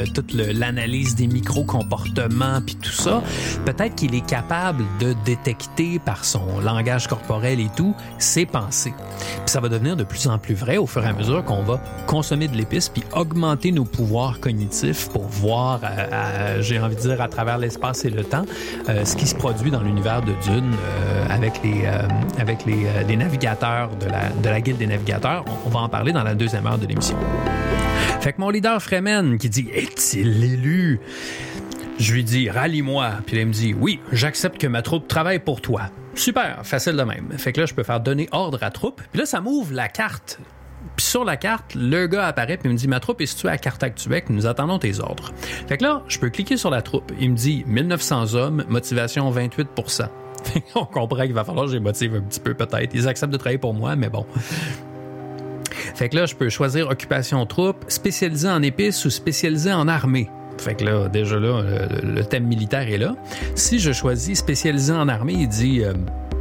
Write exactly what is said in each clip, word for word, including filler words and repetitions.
euh, toute le, l'analyse des micro-comportements puis tout ça, peut-être qu'il est capable de détecter par son langage corporel et tout ses pensées. Puis ça va devenir de plus en plus vrai au fur et à mesure qu'on va consommer de l'épice puis augmenter nos pouvoirs cognitifs pour voir, euh, à, j'ai envie de dire, à travers l'espace et le temps, euh, ce qui se produit dans l'univers de Dune euh, avec les euh, avec les, euh, les navigateurs de la, de la guilde des navigateurs. On, on va en parler dans la deuxième heure de l'émission. Fait que mon leader Fremen qui dit « Est-il l'élu? » Je lui dis « Rallie-moi. » Puis là, il me dit « Oui, j'accepte que ma troupe travaille pour toi. » Super, facile de même. Fait que là, je peux faire donner ordre à troupe. Puis là, ça m'ouvre la carte. Puis sur la carte, le gars apparaît puis il me dit « Ma troupe est située à Carthag-Tubec, nous attendons tes ordres. » Fait que là, je peux cliquer sur la troupe. Il me dit « mille neuf cents hommes, motivation vingt-huit pour cent. » On comprend qu'il va falloir que je les motive un petit peu peut-être. Ils acceptent de travailler pour moi, mais bon. Fait que là, je peux choisir occupation troupe, spécialisé en épices ou spécialisé en armée. Fait que là, déjà là, le, le thème militaire est là. Si je choisis spécialisé en armée, il dit euh,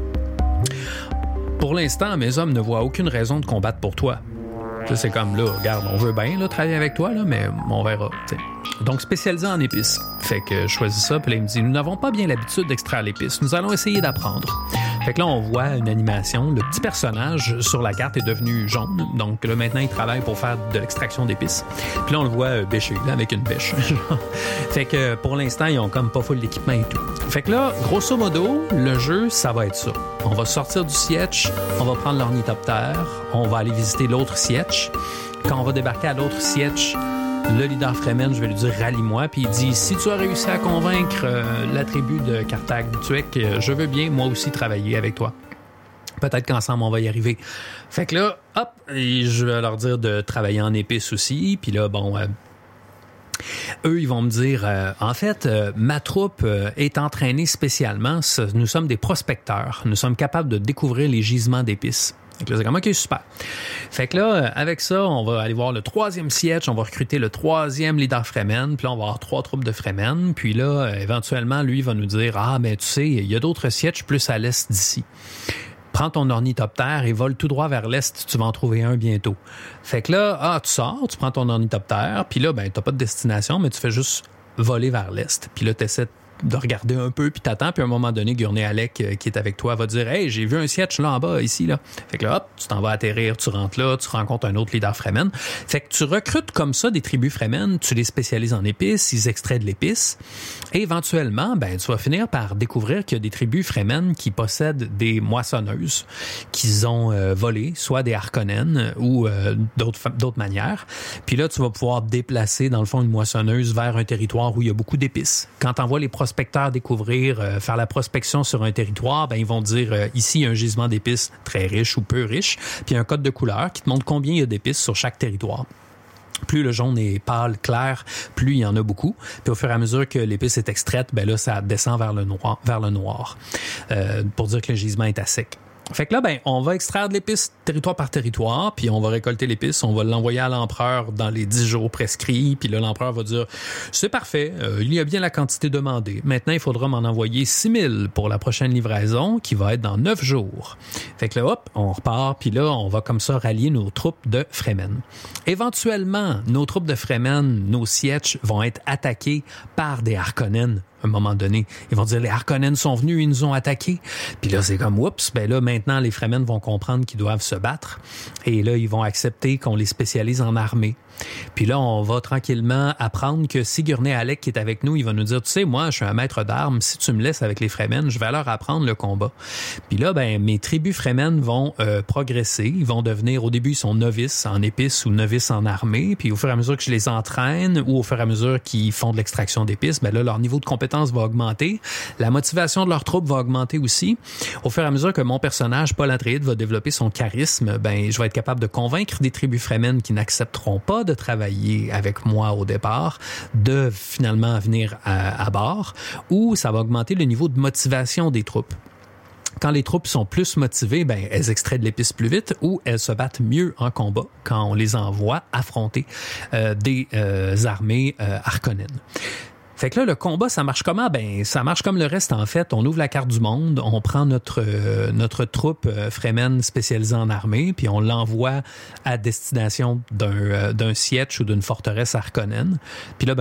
« Pour l'instant, mes hommes ne voient aucune raison de combattre pour toi. » Ça, c'est comme là, regarde, on veut bien là, travailler avec toi, là, mais on verra. T'sais. Donc, spécialisé en épices. Fait que je choisis ça, puis là, il me dit « Nous n'avons pas bien l'habitude d'extraire l'épice. Nous allons essayer d'apprendre. » Fait que là, on voit une animation. Le petit personnage sur la carte est devenu jaune. Donc là, maintenant, il travaille pour faire de l'extraction d'épices. Puis là, on le voit euh, bêcher, là, avec une bêche. Fait que pour l'instant, ils ont comme pas full d'équipement et tout. Fait que là, grosso modo, le jeu, ça va être ça. On va sortir du siège, on va prendre l'ornithoptère, on va aller visiter l'autre siège. Quand on va débarquer à l'autre siège, le leader Fremen, je vais lui dire « Rallie-moi », puis il dit « Si tu as réussi à convaincre euh, la tribu de Carthag-Tuec, euh, je veux bien, moi aussi, travailler avec toi. Peut-être qu'ensemble, on va y arriver. » Fait que là, hop, et je vais leur dire de travailler en épices aussi, puis là, bon... Euh, eux, ils vont me dire, euh, en fait, euh, ma troupe euh, est entraînée spécialement. Nous sommes des prospecteurs. Nous sommes capables de découvrir les gisements d'épices. Fait que là, c'est comme, OK, super. Fait que là, avec ça, on va aller voir le troisième siège, on va recruter le troisième leader Fremen, puis là, on va avoir trois troupes de Fremen, puis là, euh, éventuellement, lui, il va nous dire, ah, mais tu sais, il y a d'autres sièges plus à l'est d'ici. Prends ton ornithoptère et vole tout droit vers l'est, tu vas en trouver un bientôt. Fait que là, ah, tu sors, tu prends ton ornithoptère, puis là, ben, t'as pas de destination, mais tu fais juste voler vers l'est. Puis là, t'essaies de regarder un peu, puis t'attends, puis à un moment donné, Gurney Alec, euh, qui est avec toi, va dire « Hey, j'ai vu un siège là en bas, ici, là. » Fait que là, hop, tu t'en vas atterrir, tu rentres là, tu rencontres un autre leader Fremen. Fait que tu recrutes comme ça des tribus Fremen, tu les spécialises en épices, ils extraient de l'épice, et éventuellement, ben, tu vas finir par découvrir qu'il y a des tribus Fremen qui possèdent des moissonneuses qu'ils ont euh, volées, soit des Harkonnen ou euh, d'autres, d'autres manières. Puis là, tu vas pouvoir déplacer, dans le fond, une moissonneuse vers un territoire où il y a beaucoup d'épices. Quand t'envoies les prospecteurs découvrir, euh, faire la prospection sur un territoire, ben ils vont dire euh, ici il y a un gisement d'épices très riche ou peu riche, puis un code de couleur qui te montre combien il y a d'épices sur chaque territoire. Plus le jaune est pâle, clair, plus il y en a beaucoup. Puis au fur et à mesure que l'épice est extraite, ben là ça descend vers le noir, vers le noir, euh, pour dire que le gisement est à sec. Fait que là, ben, on va extraire de l'épice territoire par territoire, puis on va récolter l'épice, on va l'envoyer à l'empereur dans les dix jours prescrits, puis là, l'empereur va dire « C'est parfait, euh, il y a bien la quantité demandée. Maintenant, il faudra m'en envoyer six mille pour la prochaine livraison, qui va être dans neuf jours. » Fait que là, hop, on repart, puis là, on va comme ça rallier nos troupes de Fremen. Éventuellement, nos troupes de Fremen, nos sièges, vont être attaquées par des Harkonnen. À un moment donné, ils vont dire les Harkonnen sont venus, ils nous ont attaqués. Puis là, c'est comme oups, ben là maintenant les Fremen vont comprendre qu'ils doivent se battre et là ils vont accepter qu'on les spécialise en armée. Puis là, on va tranquillement apprendre que si Gurney Alec qui est avec nous, il va nous dire, tu sais, moi, je suis un maître d'armes, si tu me laisses avec les Fremen, je vais leur apprendre le combat. Puis là, ben, mes tribus Fremen vont euh, progresser, ils vont devenir, au début, ils sont novices en épices ou novices en armée, puis au fur et à mesure que je les entraîne ou au fur et à mesure qu'ils font de l'extraction d'épices, ben là, leur niveau de compétence va augmenter, la motivation de leurs troupes va augmenter aussi. Au fur et à mesure que mon personnage, Paul Atreides, va développer son charisme, ben, je vais être capable de convaincre des tribus Fremen qui n'accepteront pas de travailler avec moi au départ, de finalement venir à, à bord, ou ça va augmenter le niveau de motivation des troupes. Quand les troupes sont plus motivées, ben elles extraient de l'épice plus vite ou elles se battent mieux en combat quand on les envoie affronter euh, des euh, armées euh, Harkonnen. Fait que là, le combat, ça marche comment? Ben, ça marche comme le reste, en fait. On ouvre la carte du monde, on prend notre euh, notre troupe euh, Fremen spécialisée en armée, puis on l'envoie à destination d'un, euh, d'un siège ou d'une forteresse Harkonnen. Puis là, ben,